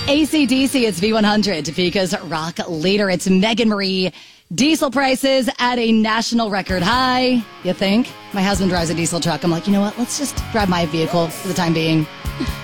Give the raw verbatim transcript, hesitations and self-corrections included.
A C D C, it's V one hundred, Topeka's rock leader. It's Megan Marie. Diesel prices at a national record high. You think? My husband drives a diesel truck. I'm like, you know what? Let's just drive my vehicle for the time being.